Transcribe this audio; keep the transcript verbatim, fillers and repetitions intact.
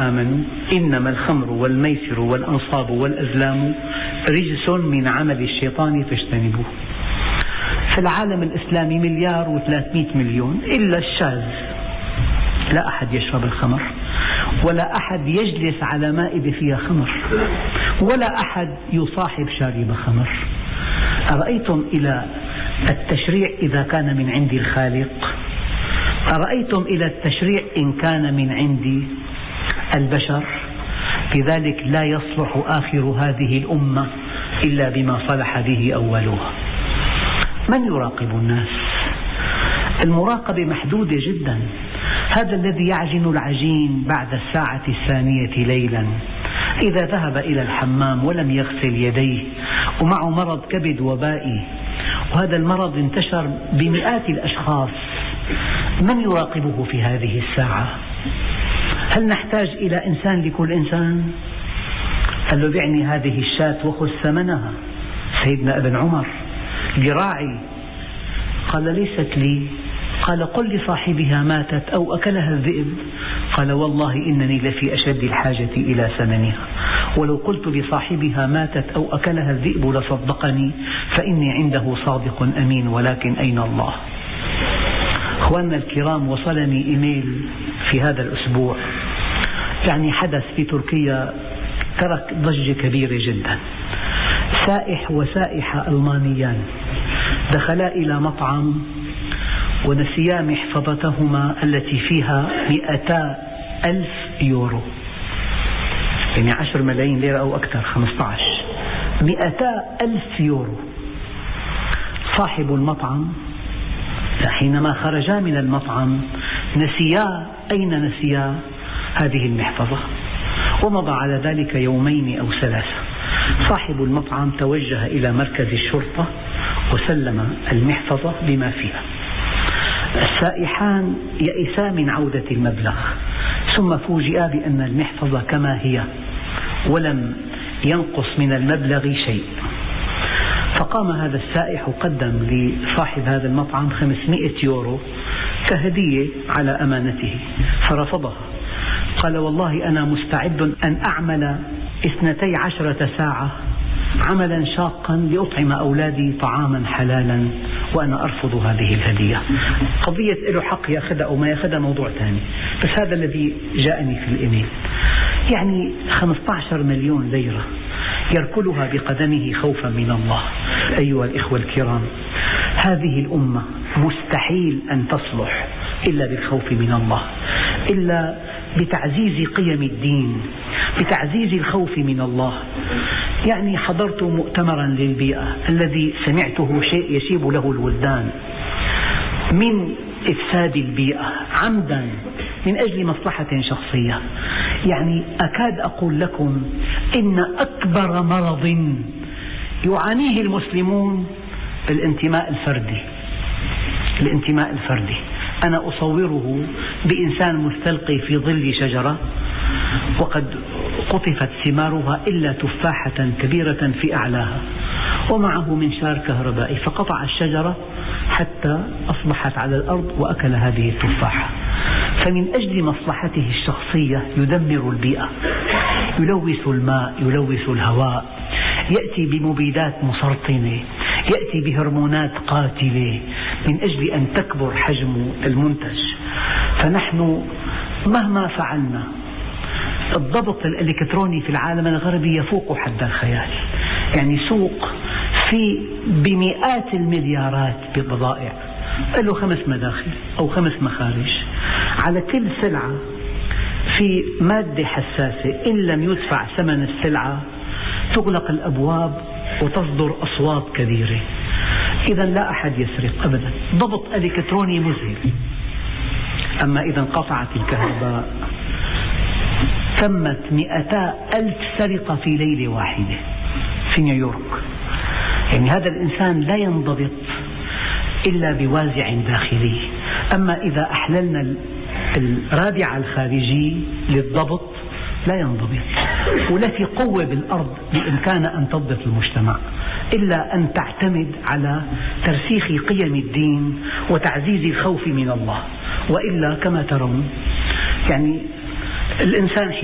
آمنوا إنما الخمر والميسر والأنصاب والأزلام رجس من عمل الشيطان فاجتنبوه. في العالم الإسلامي مليار وثلاثمئة مليون إلا الشاذ، لا أحد يشرب الخمر، ولا أحد يجلس على مائدة فيها خمر، ولا أحد يصاحب شارب خمر. أرأيتم إلى التشريع إذا كان من عند الخالق؟ أرأيتم إلى التشريع إن كان من عند البشر؟ لذلك لا يصلح آخر هذه الأمة إلا بما صلح به أولها. من يراقب الناس؟ المراقبة محدودة جدا. هذا الذي يعجن العجين بعد الساعة الثانية ليلا إذا ذهب إلى الحمام ولم يغسل يديه ومعه مرض كبد وبائي، وهذا المرض انتشر بمئات الأشخاص، من يراقبه في هذه الساعة؟ هل نحتاج إلى إنسان لكل إنسان؟ قال له بعني هذه الشاة وخذ ثمنها. سيدنا ابن عمر براعي قال ليست لي. قال قل لصاحبها ماتت أو أكلها الذئب. قال والله إنني لفي أشد الحاجة إلى ثمنها، ولو قلت لصاحبها ماتت أو أكلها الذئب لصدقني، فإني عنده صادق أمين، ولكن أين الله؟ أخواننا الكرام، وصلني إيميل في هذا الأسبوع، يعني حدث في تركيا ترك ضجة كبيرة جدا. سائح وسائحة ألمانيان دخلا إلى مطعم ونسيا محفظتهما التي فيها مئتا ألف يورو، يعني عشر ملايين ليرة أو أكثر، خمسة عشر مئتا ألف يورو. صاحب المطعم حينما خرجا من المطعم نسيا أين نسيا هذه المحفظة، ومضى على ذلك يومين أو ثلاثة. صاحب المطعم توجه إلى مركز الشرطة وسلم المحفظة بما فيها. السائحان يئسا من عودة المبلغ، ثم فوجئا بأن المحفظة كما هي ولم ينقص من المبلغ شيء. فقام هذا السائح وقدم لصاحب هذا المطعم خمسمئة يورو كهدية على أمانته، فرفضها. قال والله أنا مستعد أن أعمل اثنتي عشرة ساعة عملا شاقا لأطعم أولادي طعاما حلالا، وأنا أرفض هذه الهدية. قضية له حق يأخذها أو ما يأخذها موضوع ثاني، بس هذا الذي جاءني في الإيميل. يعني خمسة عشر مليون ليرة يركلها بقدمه خوفا من الله. أيها الإخوة الكرام، هذه الأمة مستحيل أن تصلح إلا بالخوف من الله، إلا بتعزيز قيم الدين، بتعزيز الخوف من الله. يعني حضرت مؤتمرا للبيئة الذي سمعته شيء يشيب له الولدان من إفساد البيئة عمدا من أجل مصلحة شخصية. يعني أكاد أقول لكم إن أكبر مرض يعانيه المسلمون الانتماء الفردي. الانتماء الفردي، أنا أصوره بإنسان مستلقي في ظل شجرة وقد قطفت ثمارها إلا تفاحة كبيرة في أعلاها، ومعه منشار كهربائي، فقطع الشجرة حتى أصبحت على الأرض وأكل هذه التفاحة. فمن أجل مصلحته الشخصية يدمر البيئة، يلوث الماء، يلوث الهواء، يأتي بمبيدات مسرطنة، يأتي بهرمونات قاتلة من أجل أن تكبر حجم المنتج. فنحن مهما فعلنا الضبط الإلكتروني في العالم الغربي يفوق حد الخيال. يعني سوق في بمئات المليارات ببضائع له خمس مداخل أو خمس مخارج، على كل سلعة في مادة حساسة إن لم يدفع ثمن السلعة تغلق الأبواب وتصدر أصوات كبيرة. إذا لا أحد يسرق أبدا، ضبط إلكتروني مذهل. أما إذا انقطعت الكهرباء تمت مئتا ألف سرقة في ليلة واحدة في نيويورك. يعني هذا الإنسان لا ينضبط إلا بوازع داخلي. أما إذا أحللنا الرادع الخارجي للضبط لا ينضبط، ولا في قوة بالأرض بإمكان أن تضبط المجتمع إلا أن تعتمد على ترسيخ قيم الدين وتعزيز الخوف من الله. وإلا كما ترون يعني الإنسان